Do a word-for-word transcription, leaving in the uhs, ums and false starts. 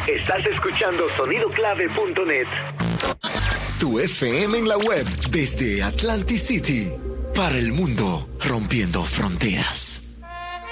Estás escuchando sonido clave punto net. Tu F M en la web desde Atlantic City. Para el mundo, rompiendo fronteras.